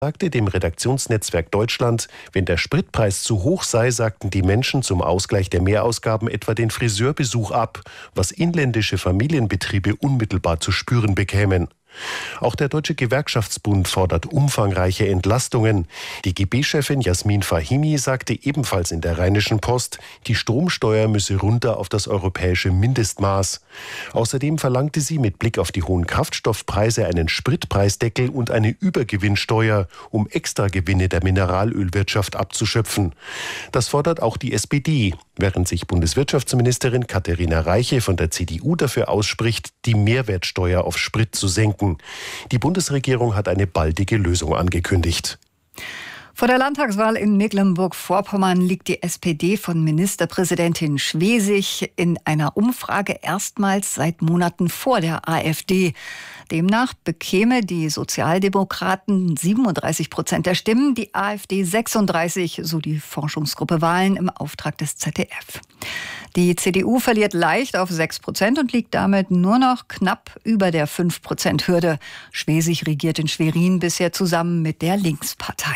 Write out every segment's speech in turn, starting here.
sagte dem Redaktionsnetzwerk Deutschland, wenn der Spritpreis zu hoch sei, sagten die Menschen zum Ausgleich der Mehrausgaben etwa den Friseurbesuch ab, was inländische Familienbetriebe unmittelbar zu spüren bekämen. Auch der Deutsche Gewerkschaftsbund fordert umfangreiche Entlastungen. Die GB-Chefin Jasmin Fahimi sagte ebenfalls in der Rheinischen Post, die Stromsteuer müsse runter auf das europäische Mindestmaß. Außerdem verlangte sie mit Blick auf die hohen Kraftstoffpreise einen Spritpreisdeckel und eine Übergewinnsteuer, um Extragewinne der Mineralölwirtschaft abzuschöpfen. Das fordert auch die SPD, während sich Bundeswirtschaftsministerin Katharina Reiche von der CDU dafür ausspricht, die Mehrwertsteuer auf Sprit zu senken. Die Bundesregierung hat eine baldige Lösung angekündigt. Vor der Landtagswahl in Mecklenburg-Vorpommern liegt die SPD von Ministerpräsidentin Schwesig in einer Umfrage erstmals seit Monaten vor der AfD. Demnach bekäme die Sozialdemokraten 37% der Stimmen, die AfD 36%, so die Forschungsgruppe Wahlen im Auftrag des ZDF. Die CDU verliert leicht auf 6% und liegt damit nur noch knapp über der 5%-Hürde. Schwesig regiert in Schwerin bisher zusammen mit der Linkspartei.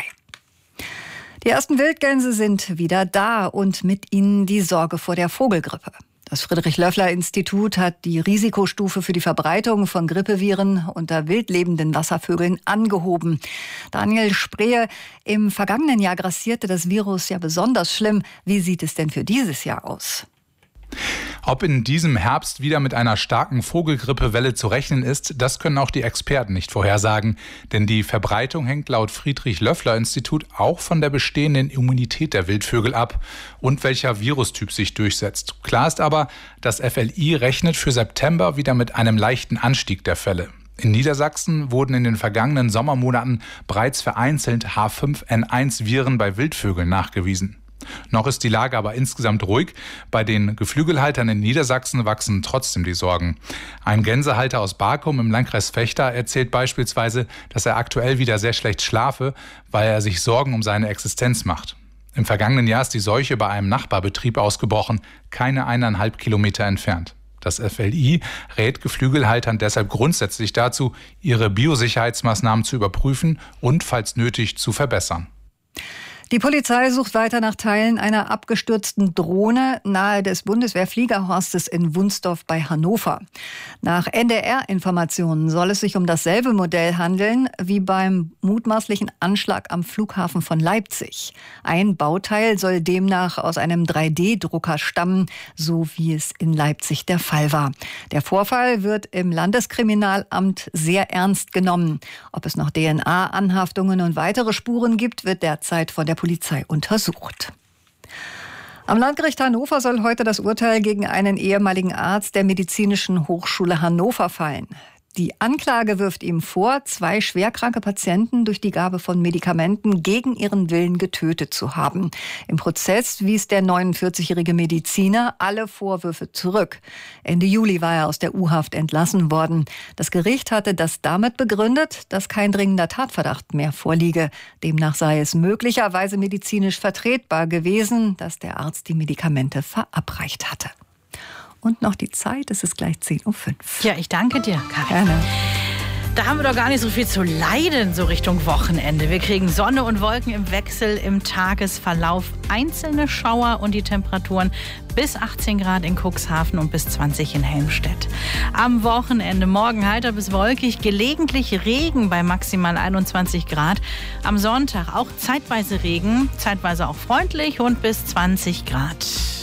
Die ersten Wildgänse sind wieder da und mit ihnen die Sorge vor der Vogelgrippe. Das Friedrich-Löffler-Institut hat die Risikostufe für die Verbreitung von Grippeviren unter wildlebenden Wasservögeln angehoben. Daniel Sprehe, im vergangenen Jahr grassierte das Virus ja besonders schlimm. Wie sieht es denn für dieses Jahr aus? Ob in diesem Herbst wieder mit einer starken Vogelgrippewelle zu rechnen ist, das können auch die Experten nicht vorhersagen. Denn die Verbreitung hängt laut Friedrich-Löffler-Institut auch von der bestehenden Immunität der Wildvögel ab und welcher Virustyp sich durchsetzt. Klar ist aber, das FLI rechnet für September wieder mit einem leichten Anstieg der Fälle. In Niedersachsen wurden in den vergangenen Sommermonaten bereits vereinzelt H5N1-Viren bei Wildvögeln nachgewiesen. Noch ist die Lage aber insgesamt ruhig. Bei den Geflügelhaltern in Niedersachsen wachsen trotzdem die Sorgen. Ein Gänsehalter aus Barkum im Landkreis Vechta erzählt beispielsweise, dass er aktuell wieder sehr schlecht schlafe, weil er sich Sorgen um seine Existenz macht. Im vergangenen Jahr ist die Seuche bei einem Nachbarbetrieb ausgebrochen, keine 1,5 Kilometer entfernt. Das FLI rät Geflügelhaltern deshalb grundsätzlich dazu, ihre Biosicherheitsmaßnahmen zu überprüfen und, falls nötig, zu verbessern. Die Polizei sucht weiter nach Teilen einer abgestürzten Drohne nahe des Bundeswehrfliegerhorstes in Wunsdorf bei Hannover. Nach NDR-Informationen soll es sich um dasselbe Modell handeln wie beim mutmaßlichen Anschlag am Flughafen von Leipzig. Ein Bauteil soll demnach aus einem 3D-Drucker stammen, so wie es in Leipzig der Fall war. Der Vorfall wird im Landeskriminalamt sehr ernst genommen. Ob es noch DNA-Anhaftungen und weitere Spuren gibt, wird derzeit von der Polizei untersucht. Am Landgericht Hannover soll heute das Urteil gegen einen ehemaligen Arzt der Medizinischen Hochschule Hannover fallen. Die Anklage wirft ihm vor, 2 schwerkranke Patienten durch die Gabe von Medikamenten gegen ihren Willen getötet zu haben. Im Prozess wies der 49-jährige Mediziner alle Vorwürfe zurück. Ende Juli war er aus der U-Haft entlassen worden. Das Gericht hatte das damit begründet, dass kein dringender Tatverdacht mehr vorliege. Demnach sei es möglicherweise medizinisch vertretbar gewesen, dass der Arzt die Medikamente verabreicht hatte. Und noch die Zeit, es ist gleich 10:05 Uhr. Ja, ich danke dir, Karin. Gerne. Da haben wir doch gar nicht so viel zu leiden, so Richtung Wochenende. Wir kriegen Sonne und Wolken im Wechsel im Tagesverlauf. Einzelne Schauer und die Temperaturen bis 18 Grad in Cuxhaven und bis 20 in Helmstedt. Am Wochenende morgen heiter bis wolkig, gelegentlich Regen bei maximal 21 Grad. Am Sonntag auch zeitweise Regen, zeitweise auch freundlich und bis 20 Grad.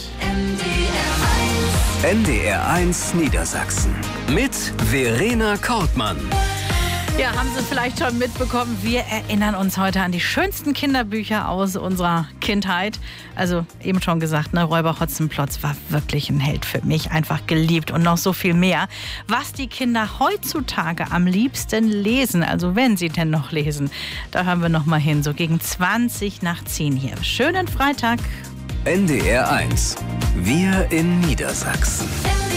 NDR1 Niedersachsen mit Verena Kortmann. Ja, haben Sie vielleicht schon mitbekommen, wir erinnern uns heute an die schönsten Kinderbücher aus unserer Kindheit. Also eben schon gesagt, ne, Räuber Hotzenplotz war wirklich ein Held für mich, einfach geliebt und noch so viel mehr. Was die Kinder heutzutage am liebsten lesen, also wenn sie denn noch lesen, da hören wir noch mal hin, so gegen 20:10 hier. Schönen Freitag. NDR1, wir in Niedersachsen.